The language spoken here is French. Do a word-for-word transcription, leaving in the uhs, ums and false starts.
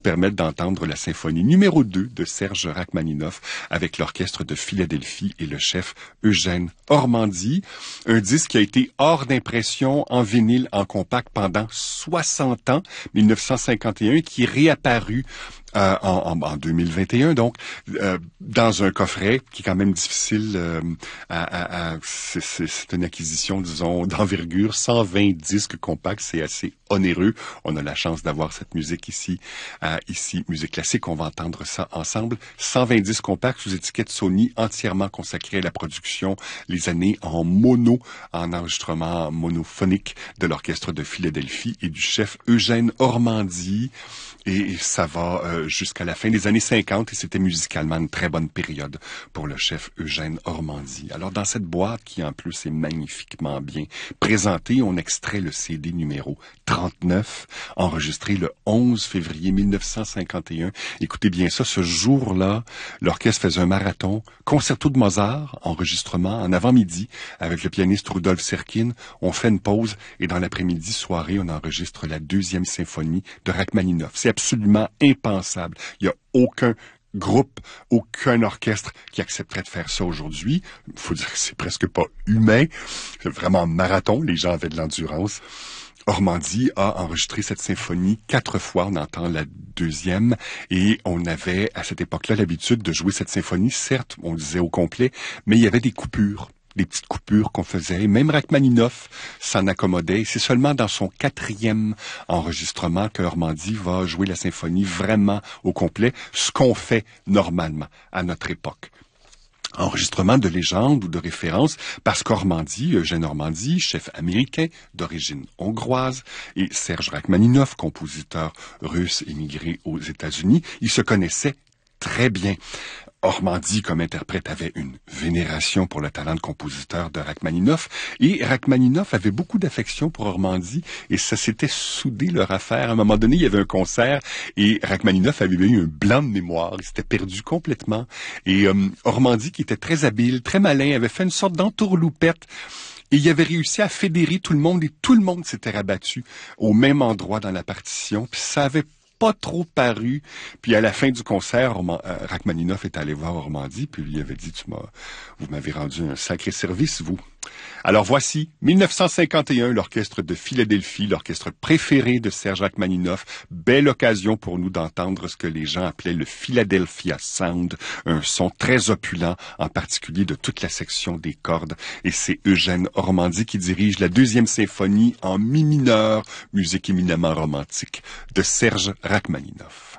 permettre d'entendre la symphonie numéro deux de Serge Rachmaninoff avec l'orchestre de Philadelphie et le chef Eugène Ormandy. Un disque qui a été hors d'impression en vinyle, en compact pendant soixante ans, mille neuf cent cinquante et un, qui est réapparu Euh, en, en, en deux mille vingt et un, donc, euh, dans un coffret qui est quand même difficile euh, à... à, à c'est, c'est, c'est une acquisition, disons, d'envergure. cent vingt disques compacts, c'est assez onéreux. On a la chance d'avoir cette musique ici, euh, ici, musique classique. On va entendre ça ensemble. cent vingt disques compacts sous étiquette Sony, entièrement consacrés à la production, les années en mono, en enregistrement monophonique de l'orchestre de Philadelphie et du chef Eugène Ormandy. Et ça va euh, jusqu'à la fin des années cinquante, et c'était musicalement une très bonne période pour le chef Eugène Ormandy. Alors, dans cette boîte, qui en plus est magnifiquement bien présentée, on extrait le C D numéro trente-neuf, enregistré le onze février mille neuf cent cinquante et un. Écoutez bien ça, ce jour-là, l'orchestre faisait un marathon, concerto de Mozart, enregistrement en avant-midi, avec le pianiste Rudolf Serkin. On fait une pause, et dans l'après-midi, soirée, on enregistre la deuxième symphonie de Rachmaninoff. C'est absolument impensable. Il n'y a aucun groupe, aucun orchestre qui accepterait de faire ça aujourd'hui. Il faut dire que c'est presque pas humain. C'est vraiment un marathon. Les gens avaient de l'endurance. Ormandy a enregistré cette symphonie quatre fois. On entend la deuxième. Et on avait, à cette époque-là, l'habitude de jouer cette symphonie. Certes, on le disait au complet, mais il y avait des coupures. Des petites coupures qu'on faisait. Même Rachmaninoff s'en accommodait. C'est seulement dans son quatrième enregistrement que Ormandy va jouer la symphonie vraiment au complet, ce qu'on fait normalement à notre époque. Enregistrement de légende ou de référence, parce qu'Ormandy, Eugène Ormandy, chef américain d'origine hongroise, et Serge Rachmaninoff, compositeur russe émigré aux États-Unis, ils se connaissaient très bien. Ormandy, comme interprète, avait une vénération pour le talent de compositeur de Rachmaninoff, et Rachmaninoff avait beaucoup d'affection pour Ormandy, et ça s'était soudé leur affaire. À un moment donné, il y avait un concert, et Rachmaninoff avait eu un blanc de mémoire, il s'était perdu complètement, et euh, Ormandy, qui était très habile, très malin, avait fait une sorte d'entourloupette, et il avait réussi à fédérer tout le monde, et tout le monde s'était rabattu au même endroit dans la partition, puis ça avait pas trop paru. Puis à la fin du concert, Orman, euh, Rachmaninoff est allé voir Ormandy, puis lui avait dit, tu m'as, vous m'avez rendu un sacré service, vous. Alors voici, mille neuf cent cinquante et un, l'orchestre de Philadelphie, l'orchestre préféré de Serge Rachmaninoff. Belle occasion pour nous d'entendre ce que les gens appelaient le Philadelphia Sound, un son très opulent, en particulier de toute la section des cordes. Et c'est Eugène Ormandy qui dirige la deuxième symphonie en mi mineur, musique éminemment romantique, de Serge Rachmaninoff.